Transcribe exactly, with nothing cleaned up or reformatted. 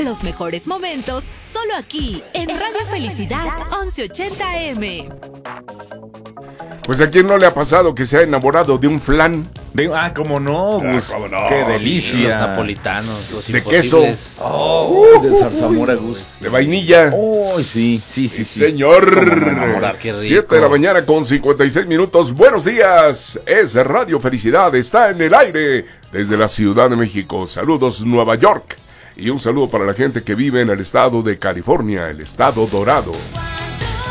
Los mejores momentos solo aquí en Radio Felicidad once ochenta A M. Pues a quién no le ha pasado que se ha enamorado de un flan. De, ah, cómo no, Ah, Gus. cómo no. Qué delicia. Los napolitanos, los De imposibles. queso. Oh, de zarzamora, Gus. De vainilla. Oh, sí, sí, sí, sí. Señor. Cómo me enamorar, qué rico. siete de la mañana con cincuenta y seis minutos. Buenos días. Es Radio Felicidad. Está en el aire desde la Ciudad de México. Saludos, Nueva York. Y un saludo para la gente que vive en el estado de California, el estado dorado.